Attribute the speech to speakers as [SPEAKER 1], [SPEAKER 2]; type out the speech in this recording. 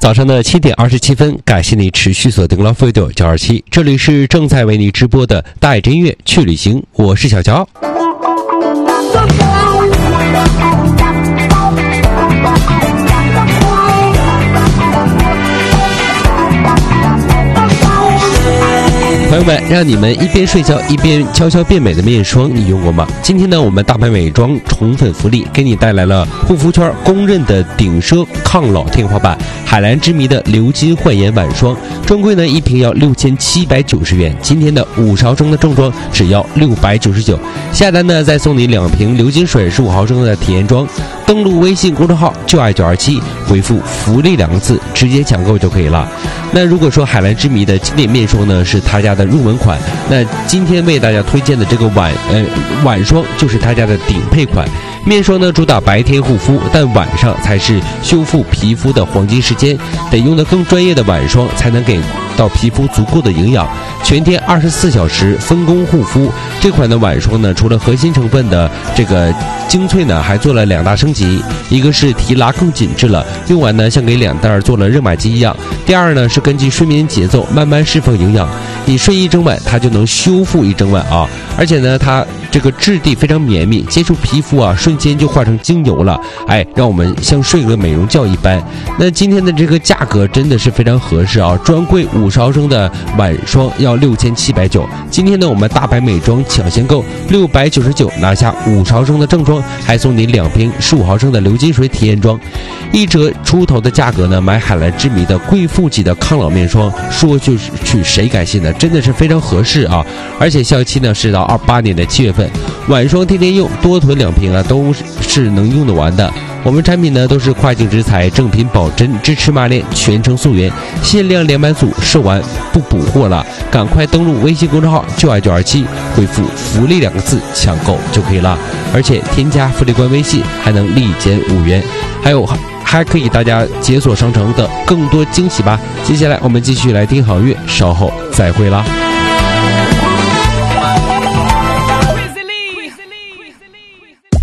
[SPEAKER 1] 早上的7点27分，感谢你持续锁定了 Love Radio 927，这里是正在为你直播的大爱真音乐去旅行，我是小乔。朋友们，让你们一边睡觉一边悄悄变美的面霜，你用过吗？今天呢，我们大牌美妆宠粉福利给你带来了护肤圈公认的顶奢抗老天花板海蓝之谜的鎏金焕颜晚霜，专柜呢一瓶要6790元，今天的50毫升的正装只要699，下单呢再送你2瓶鎏金水15毫升的体验装。登录微信公众号就爱927，回复福利2个字，直接抢购就可以了。那如果说海蓝之谜的经典面霜呢是他家的入门款，那今天为大家推荐的这个晚霜就是他家的顶配款。面霜呢主打白天护肤，但晚上才是修复皮肤的黄金时间，得用的更专业的晚霜才能给到皮肤足够的营养，全天24小时分工护肤。这款的晚霜呢，除了核心成分的这个精粹呢，还做了2大升级，一个是提拉更紧致了，用完呢像给2袋做了热玛吉一样。第二呢是根据睡眠节奏慢慢释放营养，你睡一整晚它就能修复一整晚啊！而且呢它这个质地非常绵密，接触皮肤啊瞬间就化成精油了，让我们像睡个美容觉一般。那今天的这个价格真的是非常合适啊，专柜50毫升的晚霜要6790，今天呢我们大牌美妆抢先购699，拿下50毫升的正装，还送你2瓶15毫升的鎏金水体验装，1折出头的价格呢，买海蓝之谜的贵妇级的抗老面霜，说就是去谁敢信呢？真的是非常合适啊！而且效期呢是到28年的7月份，晚霜天天用，多囤2瓶啊都是能用得完的。我们产品呢都是跨境直采，正品保真，支持马链，全程溯源，限量2满组，售完不补货了，赶快登录微信公众号就爱927，回复福利2个字抢购就可以了，而且添加福利官微信还能立减5元，还可以大家解锁商城的更多惊喜吧。接下来我们继续来听好乐，稍后再会啦。